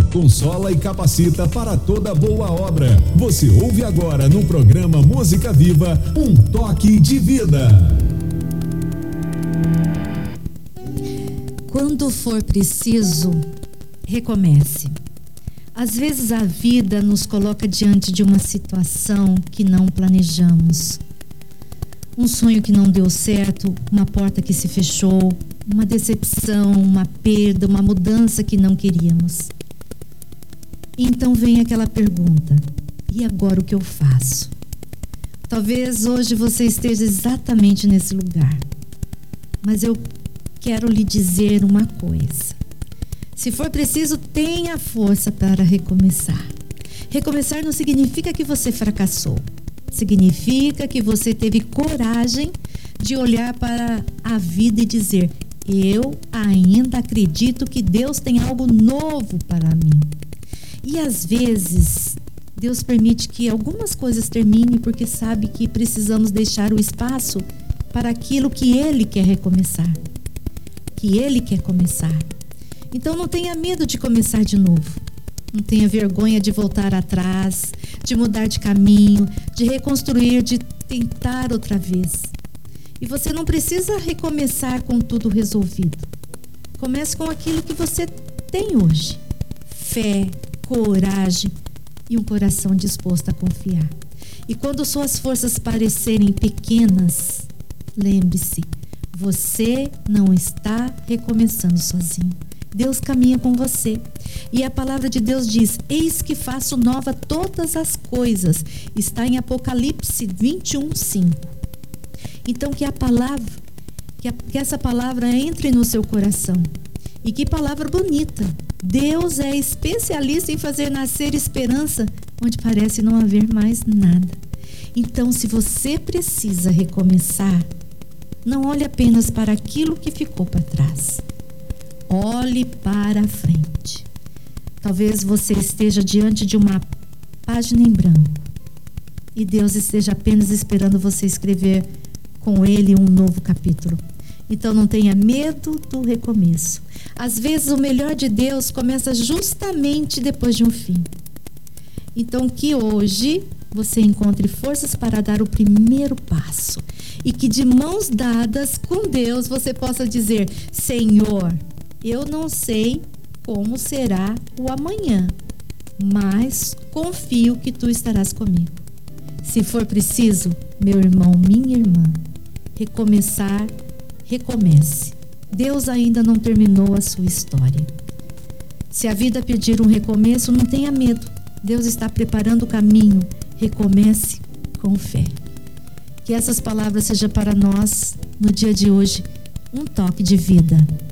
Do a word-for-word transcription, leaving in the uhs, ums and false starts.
consola e capacita para toda boa obra. Você ouve agora no programa Música Viva, um toque de vida. Quando for preciso, recomece. Às vezes a vida nos coloca diante de uma situação que não planejamos. Um sonho que não deu certo, uma porta que se fechou, uma decepção, uma perda, uma mudança que não queríamos. Então vem aquela pergunta: e agora o que eu faço? Talvez hoje você esteja exatamente nesse lugar. Mas eu quero lhe dizer uma coisa. Se for preciso, tenha força para recomeçar. Recomeçar não significa que você fracassou. Significa que você teve coragem de olhar para a vida e dizer: eu ainda acredito que Deus tem algo novo para mim. E às vezes, Deus permite que algumas coisas terminem porque sabe que precisamos deixar o espaço para aquilo que Ele quer recomeçar. Que Ele quer começar. Então não tenha medo de começar de novo. Não tenha vergonha de voltar atrás, de mudar de caminho, de reconstruir, de tentar outra vez. E você não precisa recomeçar com tudo resolvido. Comece com aquilo que você tem hoje. Fé, coragem e um coração disposto a confiar. E quando suas forças parecerem pequenas, lembre-se, você não está recomeçando sozinho. Deus caminha com você. E a palavra de Deus diz: eis que faço nova todas as coisas. Está em Apocalipse vinte e um, cinco. Então que a palavra, que, a, que essa palavra entre no seu coração. E que palavra bonita. Deus é especialista em fazer nascer esperança onde parece não haver mais nada. Então, se você precisa recomeçar, não olhe apenas para aquilo que ficou para trás. Olhe para a frente. Talvez você esteja diante de uma página em branco e Deus esteja apenas esperando você escrever com Ele um novo capítulo. Então não tenha medo do recomeço. Às vezes o melhor de Deus começa justamente depois de um fim. Então que hoje você encontre forças para dar o primeiro passo e que de mãos dadas com Deus você possa dizer: Senhor, eu não sei como será o amanhã, mas confio que Tu estarás comigo. Se for preciso, meu irmão, minha irmã, recomeçar, recomece. Deus ainda não terminou a sua história. Se a vida pedir um recomeço, não tenha medo. Deus está preparando o caminho. Recomece com fé. Que essas palavras sejam para nós, no dia de hoje, um toque de vida.